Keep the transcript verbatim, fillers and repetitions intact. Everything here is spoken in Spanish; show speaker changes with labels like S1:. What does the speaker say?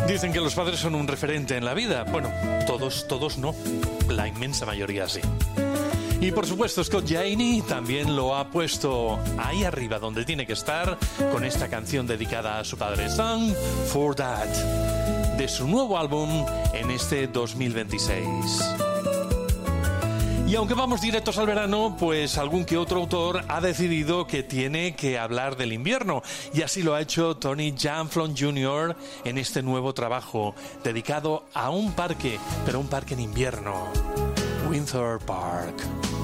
S1: Dicen que los padres son un referente en la vida. Bueno, todos, todos no. La inmensa mayoría sí. Y por supuesto, Scott Janey también lo ha puesto ahí arriba donde tiene que estar con esta canción dedicada a su padre, Song for Dad, de su nuevo álbum en este dos mil veintiséis. Y aunque vamos directos al verano, pues algún que otro autor ha decidido que tiene que hablar del invierno. Y así lo ha hecho Tony Janflon junior en este nuevo trabajo, dedicado a un parque, pero un parque en invierno. Windsor Park.